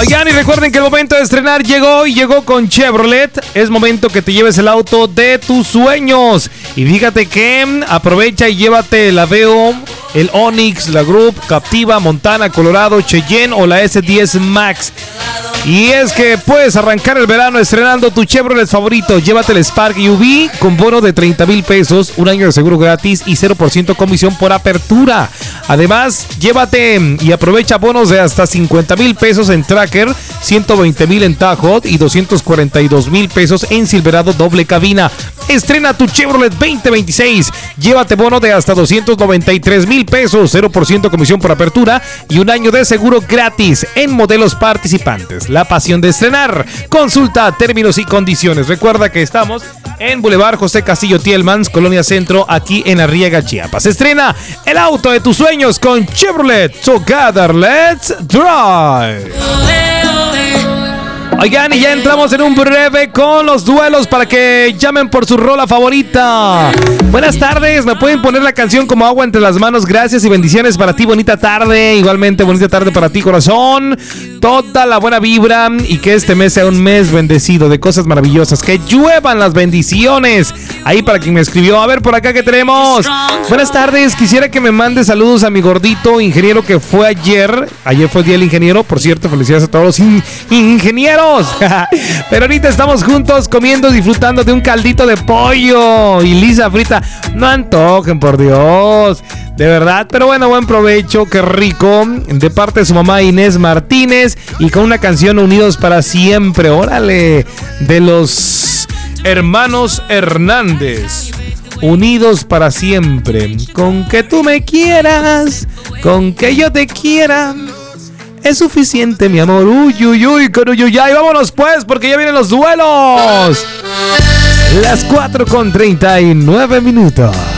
Oigan, y recuerden que el momento de estrenar llegó y llegó con Chevrolet. Es momento que te lleves el auto de tus sueños. Y fíjate que aprovecha y llévate el Aveo, el Onix, la Group, Captiva, Montana, Colorado, Cheyenne o la S10 Max. Y es que puedes arrancar el verano estrenando tu Chevrolet favorito. Llévate el Spark UV con bono de 30,000 pesos, un año de seguro gratis y 0% comisión por apertura. Además, llévate y aprovecha bonos de hasta 50,000 pesos en Tracker, 120,000 en Tahoe y 242,000 pesos en Silverado doble cabina. Estrena tu Chevrolet 2026. Llévate bono de hasta 293,000 pesos, 0% comisión por apertura y un año de seguro gratis en modelos participantes. La pasión de estrenar. Consulta términos y condiciones. Recuerda que estamos en Boulevard José Castillo Tielmans, Colonia Centro, aquí en Arriaga, Chiapas. Estrena el auto de tus sueños con Chevrolet. Together, let's drive. Oigan, y ya entramos en un breve con los duelos para que llamen por su rola favorita. Buenas tardes, me pueden poner la canción Como agua entre las manos. Gracias y bendiciones para ti, bonita tarde. Igualmente, bonita tarde para ti, corazón. Toda la buena vibra y que este mes sea un mes bendecido de cosas maravillosas. Que lluevan las bendiciones. Ahí para quien me escribió. A ver, por acá que tenemos. Buenas tardes, quisiera que me mande saludos a mi gordito ingeniero que fue ayer. Ayer fue el día del ingeniero, por cierto, felicidades a todos los ingenieros. Pero ahorita estamos juntos comiendo, disfrutando de un caldito de pollo y lisa frita. No antojen, por Dios, de verdad. Pero bueno, buen provecho, qué rico. De parte de su mamá Inés Martínez y con una canción Unidos para Siempre. Órale, de los hermanos Hernández. Unidos para siempre. Con que tú me quieras, con que yo te quiera, es suficiente, mi amor. Uy, uy, uy, con uy, uy, ay. Vámonos pues, porque ya vienen los duelos. Las 4:39 minutos.